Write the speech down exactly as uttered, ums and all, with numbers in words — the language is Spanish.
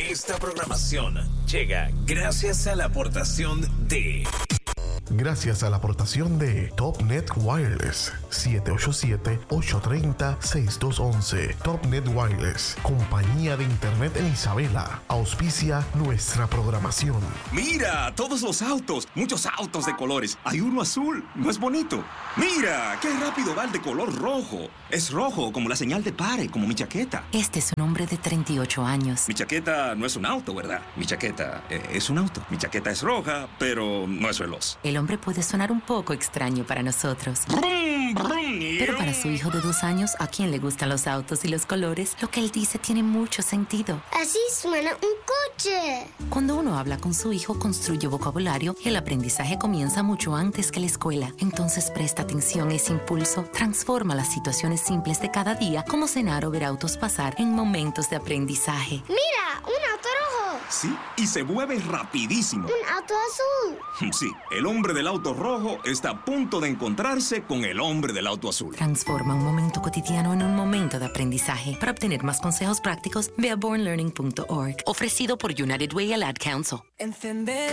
Esta programación llega gracias a la aportación de... Gracias a la aportación de TopNet Wireless, siete ocho siete, ocho tres cero, seis dos uno uno. TopNet Wireless, compañía de internet en Isabela, auspicia nuestra programación. Mira, todos los autos, muchos autos de colores. Hay uno azul, ¿no es bonito? Mira, qué rápido va el de color rojo. Es rojo como la señal de pare, como mi chaqueta. Este es un hombre de treinta y ocho años. Mi chaqueta no es un auto, ¿verdad? Mi chaqueta eh, es un auto. Mi chaqueta es roja, pero no es veloz. El hombre puede sonar un poco extraño para nosotros. Brum, brum, Pero para su hijo de dos años, a quien le gustan los autos y los colores, lo que él dice tiene mucho sentido. Así suena un coche. Cuando uno habla con su hijo, construye vocabulario y el aprendizaje comienza mucho antes que la escuela. Entonces presta atención a ese impulso, transforma las situaciones simples de cada día, como cenar o ver autos pasar, en momentos de aprendizaje. Mira, un auto rojo. Sí, y se mueve rapidísimo. Un auto azul. Sí, el hombre del auto rojo está a punto de encontrarse con el hombre del auto azul. Transforma un momento cotidiano en un momento de aprendizaje. Para obtener más consejos prácticos, ve a born learning punto org. Ofrecido por United Way y el Ad Council. Encender